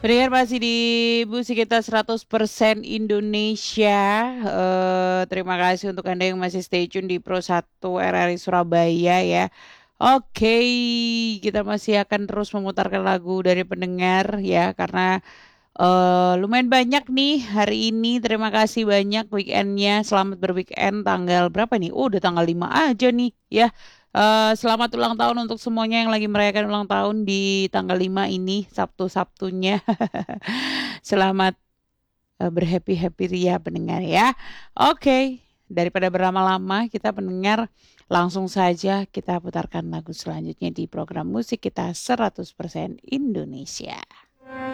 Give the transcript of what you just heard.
Pendengar masih di musik kita 100% Indonesia. Terima kasih untuk Anda yang masih stay tune di Pro 1 RRI Surabaya ya. Oke, kita masih akan terus memutarkan lagu dari pendengar ya karena lumayan banyak nih hari ini. Terima kasih banyak weekendnya. Selamat berweekend tanggal berapa nih? Oh, udah tanggal 5 aja nih ya. Selamat ulang tahun untuk semuanya yang lagi merayakan ulang tahun di tanggal 5 ini, Sabtu-Sabtunya. Selamat berhappy-happy ria pendengar ya. Oke, daripada berlama-lama kita pendengar langsung saja kita putarkan lagu selanjutnya di program musik kita 100% Indonesia.